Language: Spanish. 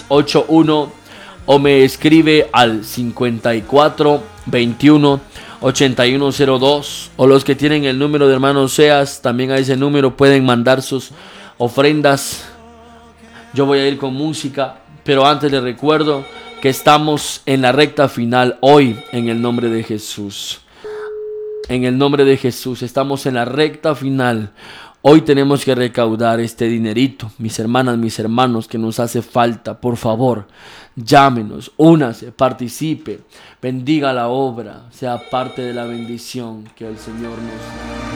681 o me escribe al 54 21 8102, o los que tienen el número de hermano Seas, también a ese número pueden mandar sus ofrendas. Yo voy a ir con música, pero antes les recuerdo que estamos en la recta final hoy, en el nombre de Jesús. En el nombre de Jesús, estamos en la recta final. Hoy tenemos que recaudar este dinerito, mis hermanas, mis hermanos, que nos hace falta. Por favor, llámenos, únase, participe, bendiga la obra, sea parte de la bendición que el Señor nos da.